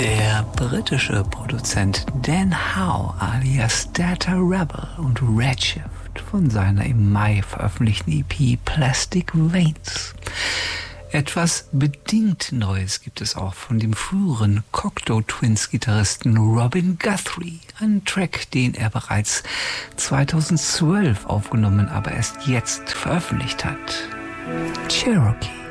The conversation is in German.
Der britische Produzent Dan Howe alias Data Rebel und Redshift von seiner im Mai veröffentlichten EP Plastic Veins. Etwas bedingt Neues gibt es auch von dem früheren Cocteau Twins Gitarristen Robin Guthrie. Ein Track, den er bereits 2012 aufgenommen, aber erst jetzt veröffentlicht hat. Cherokee.